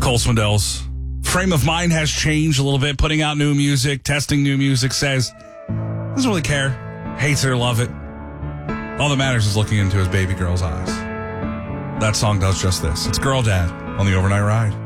Cole Swindell's frame of mind has changed a little bit, putting out new music, testing new music, says doesn't really care, hates it or love it. All that matters is looking into his baby girl's eyes. That song does just this. It's Girl Dad on the Overnight Ride.